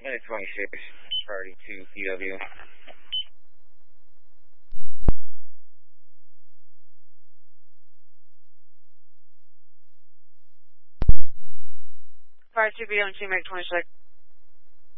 Minute 26, priority to PW. Priority to PW, Meg 26.